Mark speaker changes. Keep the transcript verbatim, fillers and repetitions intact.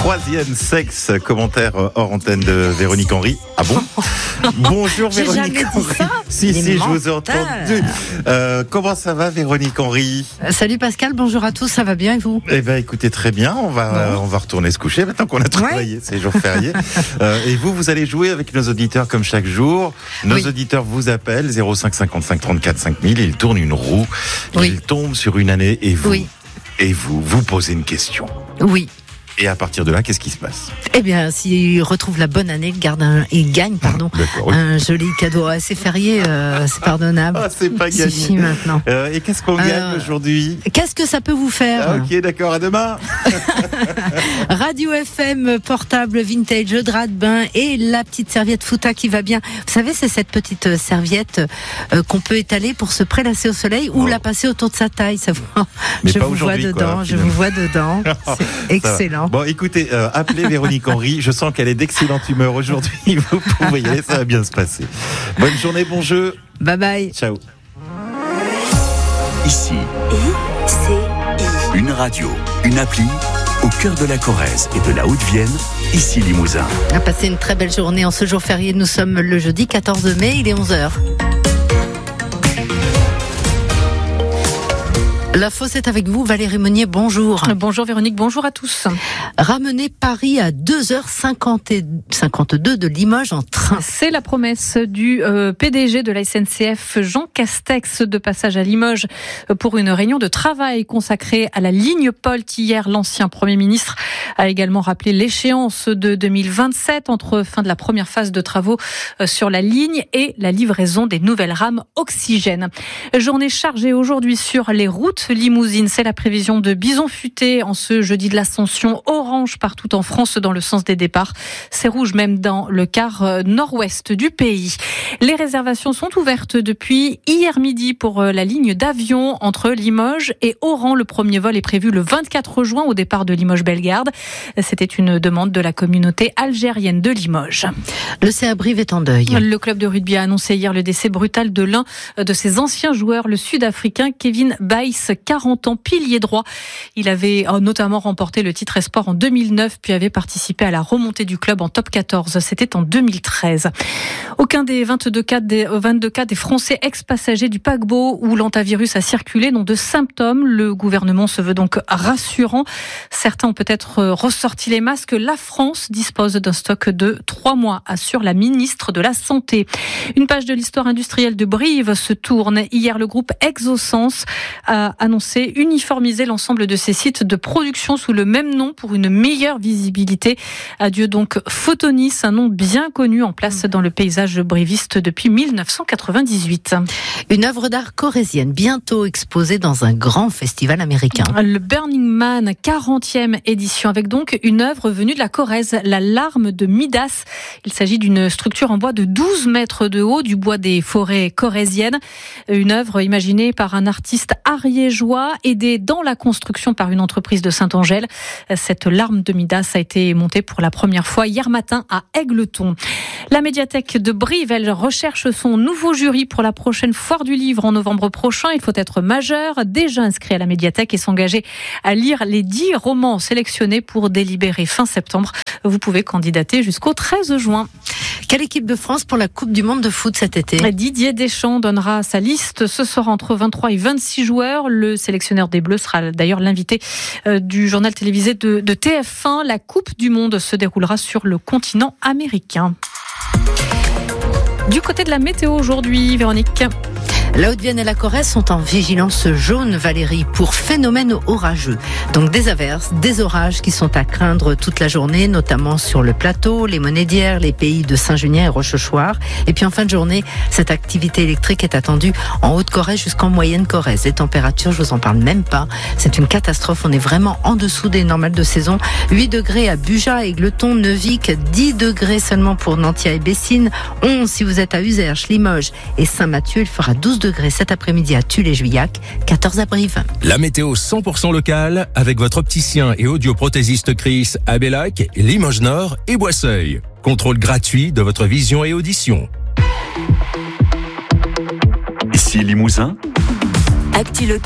Speaker 1: Troisième sexe, commentaire hors antenne de Véronique Henry. Ah bon? Bonjour
Speaker 2: J'ai
Speaker 1: Véronique
Speaker 2: jamais
Speaker 1: Henry.
Speaker 2: dit ça.
Speaker 1: Si,
Speaker 2: Il
Speaker 1: si,
Speaker 2: est
Speaker 1: je vous ai
Speaker 2: menteur.
Speaker 1: entendu. Euh, comment ça va Véronique Henry?
Speaker 2: Euh, Salut Pascal, bonjour à tous, ça va bien et vous?
Speaker 1: Eh ben, écoutez, très bien. On va,
Speaker 2: Bon.
Speaker 1: on va retourner se coucher maintenant qu'on a travaillé.
Speaker 2: Ouais.
Speaker 1: C'est jour férié. euh, et vous, vous allez jouer avec nos auditeurs comme chaque jour. Nos
Speaker 2: Oui.
Speaker 1: auditeurs vous appellent zéro cinq cinquante-cinq trente-quatre cinq mille. Ils tournent une roue.
Speaker 2: Oui.
Speaker 1: Ils tombent sur une année et vous,
Speaker 2: Oui.
Speaker 1: et vous, vous posez une question.
Speaker 2: Oui.
Speaker 1: Et à partir de là, qu'est-ce qui se passe?
Speaker 2: Eh bien, s'il retrouve la bonne année, il garde un, il gagne, pardon,
Speaker 1: D'accord. Oui.
Speaker 2: un joli cadeau assez férié, euh, c'est pardonnable.
Speaker 1: Ah, c'est pas
Speaker 2: Il
Speaker 1: gagné.
Speaker 2: suffit maintenant.
Speaker 1: Euh, et qu'est-ce qu'on
Speaker 2: Euh,
Speaker 1: gagne aujourd'hui?
Speaker 2: Qu'est-ce que ça peut vous faire?
Speaker 1: Ah, ok, d'accord, à demain.
Speaker 2: Radio F M, portable, vintage, drap de bain et la petite serviette Fouta qui va bien. Vous savez, c'est cette petite serviette euh, qu'on peut étaler pour se prélasser au soleil ou
Speaker 1: Oh.
Speaker 2: la passer autour de sa taille. Ça va.
Speaker 1: Mais
Speaker 2: Je
Speaker 1: pas
Speaker 2: vous vois
Speaker 1: aujourd'hui, quoi,
Speaker 2: dedans, je
Speaker 1: finalement.
Speaker 2: vous vois dedans. C'est excellent.
Speaker 1: Bon, écoutez, euh, appelez Véronique Henry. Je sens qu'elle est d'excellente humeur aujourd'hui. Vous pouvez y aller, ça va bien se passer. Bonne journée, bon jeu.
Speaker 2: Bye bye.
Speaker 1: Ciao.
Speaker 3: Ici,
Speaker 4: I C I.
Speaker 3: une radio, une appli, au cœur de la Corrèze et de la Haute-Vienne, ici Limousin.
Speaker 2: On a passé une très belle journée en ce jour férié. Nous sommes le jeudi quatorze mai, il est onze heures. L'info, c'est avec vous, Valérie Meunier, bonjour.
Speaker 5: Bonjour Véronique, bonjour à tous.
Speaker 2: Ramener Paris à deux heures cinquante-deux de Limoges en train.
Speaker 5: C'est la promesse du euh, P D G de la S N C F, Jean Castex, de passage à Limoges pour une réunion de travail consacrée à la ligne Polt. Hier, l'ancien Premier ministre a également rappelé l'échéance de deux mille vingt-sept entre fin de la première phase de travaux sur la ligne et la livraison des nouvelles rames oxygène. Journée chargée aujourd'hui sur les routes limousines. C'est la prévision de Bison Futé en ce jeudi de l'Ascension. Orange partout en France dans le sens des départs. C'est rouge même dans le quart nord-ouest du pays. Les réservations sont ouvertes depuis hier midi pour la ligne d'avion entre Limoges et Oran. Le premier vol est prévu le vingt-quatre juin au départ de Limoges-Bellegarde. C'était une demande de la communauté algérienne de Limoges.
Speaker 2: Le C A Brive est en deuil.
Speaker 5: Le club de rugby a annoncé hier le décès brutal de l'un de ses anciens joueurs, le Sud-Africain Kevin Baïs, quarante ans, pilier droit. Il avait notamment remporté le titre Espoir en deux mille neuf, puis avait participé à la remontée du club en top quatorze. C'était en deux mille treize. Aucun des vingt-deux cas des, vingt-deux cas des Français ex-passagers du paquebot où l'antavirus a circulé n'ont de symptômes. Le gouvernement se veut donc rassurant. Certains ont peut-être ressorti les masques. La France dispose d'un stock de trois mois, assure la ministre de la Santé. Une page de l'histoire industrielle de Brive se tourne. Hier, le groupe Exosens a annoncé uniformiser l'ensemble de ses sites de production sous le même nom pour une meilleure visibilité. Adieu donc Photonis, un nom bien connu en place dans le paysage briviste depuis mille neuf cent quatre-vingt-dix-huit.
Speaker 2: Une œuvre d'art corrézienne bientôt exposée dans un grand festival américain.
Speaker 5: Le Burning Man, quarantième édition, avec donc une œuvre venue de la Corrèze, la larme de Midas. Il s'agit d'une structure en bois de douze mètres de haut, du bois des forêts corréziennes. Une œuvre imaginée par un artiste ariégeois, aidé dans la construction par une entreprise de Saint-Angèle. Cette larme de Midas a été montée pour la première fois hier matin à Égletons. La médiathèque de Brive, elle recherche son nouveau jury pour la prochaine foire du livre en novembre prochain. Il faut être majeur, déjà inscrit à la médiathèque et s'engager à lire les dix romans sélectionnés pour délibérer fin septembre. Vous pouvez candidater jusqu'au treize juin.
Speaker 2: Quelle équipe de France pour la Coupe du Monde de foot cet été?
Speaker 5: Didier Deschamps donnera sa liste. Ce sera entre vingt-trois et vingt-six joueurs. Le sélectionneur des Bleus sera d'ailleurs l'invité du journal télévisé de, de T F un. La Coupe du Monde se déroulera sur le continent américain. Du côté de la météo aujourd'hui, Véronique.
Speaker 2: La Haute-Vienne et la Corrèze sont en vigilance jaune, Valérie, pour phénomènes orageux. Donc des averses, des orages qui sont à craindre toute la journée, notamment sur le plateau, les Monédières, les pays de Saint-Junien et Rochechouart. Et puis en fin de journée, cette activité électrique est attendue en Haute-Corrèze jusqu'en Moyenne-Corrèze. Les températures, je vous en parle même pas. C'est une catastrophe. On est vraiment en dessous des normales de saison. huit degrés à Buja, Égletons, Neuvic, dix degrés seulement pour Nantia et Bessines, onze si vous êtes à Uzerche, Limoges et Saint-Mathieu. Il fera douze degrés cet après-midi à Tulle-et-Juillac, quatorze à Brive.
Speaker 6: La météo cent pour cent locale avec votre opticien et audioprothésiste Chris à Bellac, Limoges Nord et Boisseuil. Contrôle gratuit de votre vision et audition.
Speaker 3: Ici Limousin.
Speaker 4: Actu local.